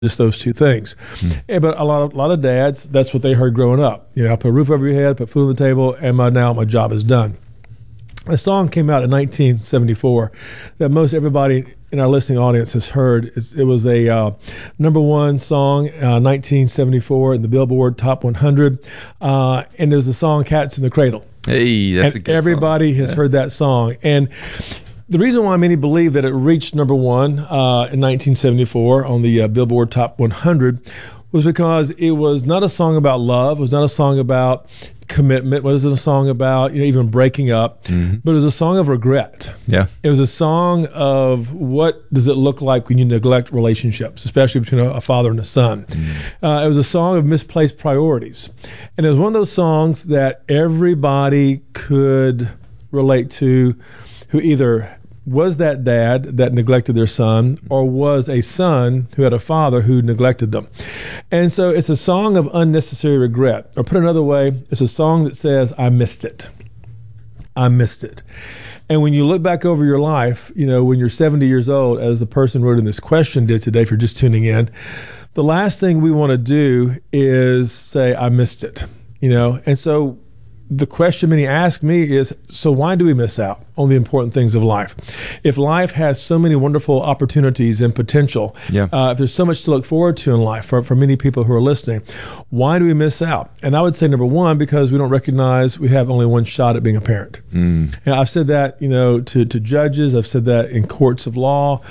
just those two things. But a lot of dads, that's what they heard growing up. I put a roof over your head, put food on the table, and now my job is done. A song came out in 1974 that most everybody in our listening audience has heard. It was a number one song, 1974 in the Billboard Top 100, and there's the song "Cats in the Cradle." Hey, that's a good everybody song. has heard that song, and the reason why many believe that it reached number one in 1974 on the Billboard Top 100 was because it was not a song about love. It was not a song about commitment. It wasn't a song about even breaking up, but it was a song of regret. Yeah. It was a song of what does it look like when you neglect relationships, especially between a father and a son. It was a song of misplaced priorities. And it was one of those songs that everybody could relate to, who either was that dad that neglected their son or was a son who had a father who neglected them. And so it's a song of unnecessary regret. Or put another way, it's a song that says, I missed it. I missed it. And when you look back over your life, when you're 70 years old, as the person wrote in this question did today, if you're just tuning in, the last thing we want to do is say, I missed it. And so the question many ask me is, so why do we miss out on the important things of life? If life has so many wonderful opportunities and potential, if there's so much to look forward to in life for many people who are listening, why do we miss out? And I would say, number one, because we don't recognize we have only one shot at being a parent. And I've said that, to judges. I've said that in courts of law,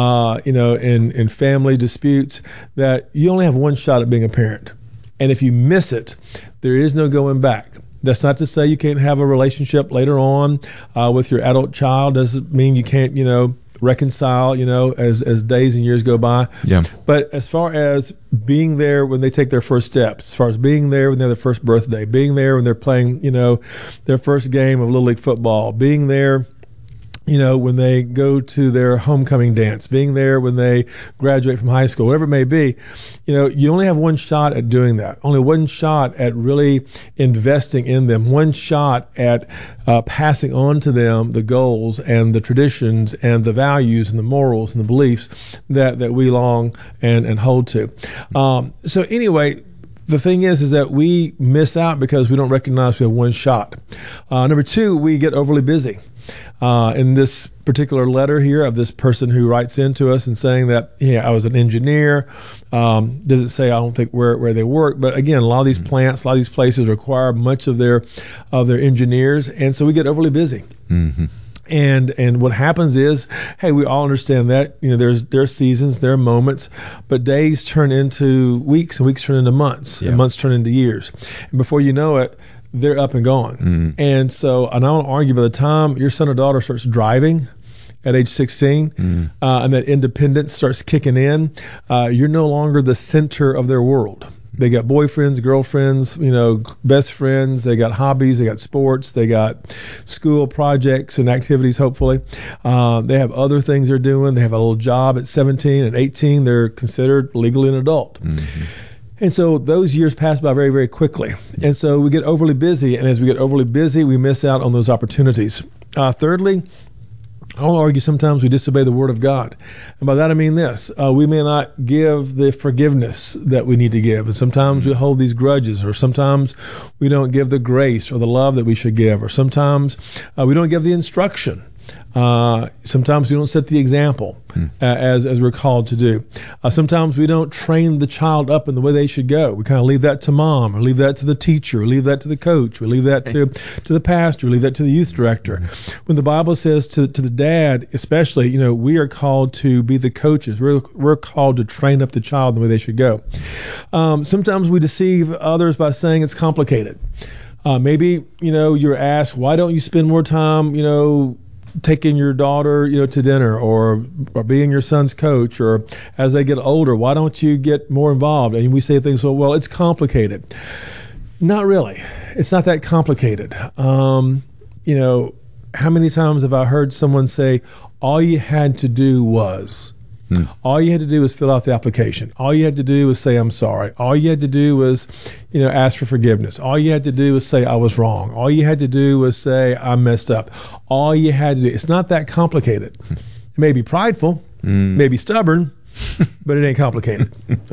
in family disputes, that you only have one shot at being a parent. And if you miss it, there is no going back. That's not to say you can't have a relationship later on with your adult child. Doesn't mean you can't, reconcile, as days and years go by. Yeah. But as far as being there when they take their first steps, as far as being there when they have their first birthday, being there when they're playing, their first game of Little League football, being there when they go to their homecoming dance, being there when they graduate from high school, whatever it may be, you only have one shot at doing that, only one shot at really investing in them, one shot at passing on to them the goals and the traditions and the values and the morals and the beliefs that we long and hold to. So anyway, the thing is that we miss out because we don't recognize we have one shot. Number two, we get overly busy. In this particular letter here of this person who writes into us and saying that, I was an engineer. Doesn't say, I don't think where they work, but again, a lot of these plants, a lot of these places require much of their engineers, and so we get overly busy. And what happens is, hey, we all understand that, there are seasons, there are moments, but days turn into weeks and weeks turn into months and months turn into years. And before you know it, they're up and gone. And so, and I don't argue, by the time your son or daughter starts driving at age 16, and that independence starts kicking in, you're no longer the center of their world. They got boyfriends, girlfriends, best friends. They got hobbies. They got sports. They got school projects and activities, hopefully. They have other things they're doing. They have a little job at 17 and 18. They're considered legally an adult. And so those years pass by very, very quickly. And so we get overly busy. And as we get overly busy, we miss out on those opportunities. Thirdly, I'll argue sometimes we disobey the word of God. And by that I mean this. We may not give the forgiveness that we need to give. And sometimes we hold these grudges, or sometimes we don't give the grace or the love that we should give, or sometimes we don't give the instruction. Sometimes we don't set the example as we're called to do. Sometimes we don't train the child up in the way they should go. We kind of leave that to mom, or leave that to the teacher, or leave that to the coach, or leave that to the pastor, or leave that to the youth director. When the Bible says to the dad, especially, we are called to be the coaches. We're called to train up the child in the way they should go. Sometimes we deceive others by saying it's complicated. Maybe, you're asked, why don't you spend more time, taking your daughter, to dinner, or being your son's coach, or as they get older, why don't you get more involved? And we say things, well, it's complicated. Not really. It's not that complicated. How many times have I heard someone say, all you had to do was, all you had to do was fill out the application. All you had to do was say, I'm sorry. All you had to do was, ask for forgiveness. All you had to do was say, I was wrong. All you had to do was say, I messed up. All you had to do. It's not that complicated. It may be prideful, may be stubborn, but it ain't complicated.